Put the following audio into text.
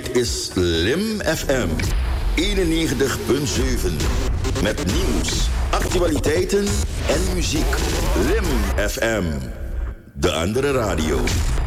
Dit is Lim FM 91.7. Met nieuws, actualiteiten en muziek. Lim FM. De andere radio.